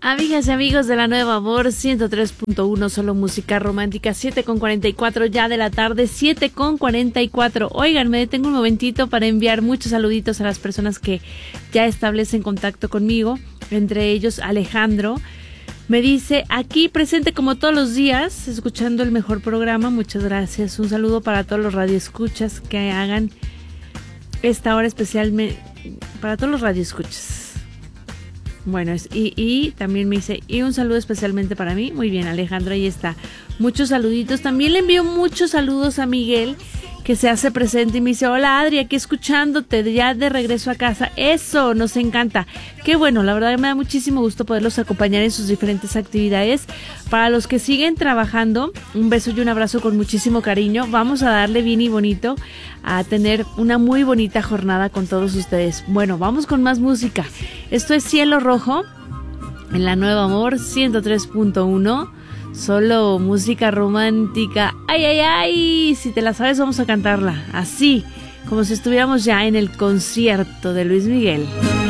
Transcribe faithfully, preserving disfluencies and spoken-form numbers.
Amigas y amigos de la Nueva Amor ciento tres punto uno, solo música romántica, siete con cuarenta y cuatro ya de la tarde, siete con cuarenta y cuatro. Oigan, me detengo un momentito para enviar muchos saluditos a las personas que ya establecen contacto conmigo, entre ellos Alejandro. Me dice, aquí presente como todos los días, escuchando el mejor programa, muchas gracias. Un saludo para todos los radioescuchas que hagan esta hora especialmente, para todos los radioescuchas. Bueno, es, y, y también me dice, y un saludo especialmente para mí. Muy bien, Alejandro, ahí está. Muchos saluditos. También le envío muchos saludos a Miguel, que se hace presente y me dice, hola Adri, aquí escuchándote, ya de regreso a casa. Eso, nos encanta. Qué bueno, la verdad me da muchísimo gusto poderlos acompañar en sus diferentes actividades. Para los que siguen trabajando, un beso y un abrazo con muchísimo cariño. Vamos a darle bien y bonito a tener una muy bonita jornada con todos ustedes. Bueno, vamos con más música. Esto es Cielo Rojo en la Nueva Amor ciento tres punto uno. Solo música romántica. Ay, ay, ay. Si te la sabes, vamos a cantarla así, como si estuviéramos ya en el concierto de Luis Miguel.